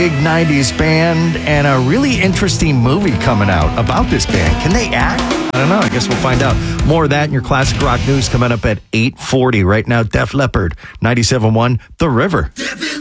Big 90s band and a really interesting movie coming out about this band. Can they act? I don't know. I guess we'll find out. More of that in your classic rock news coming up at 8:40. Right now, Def Leppard, 97.1 The River.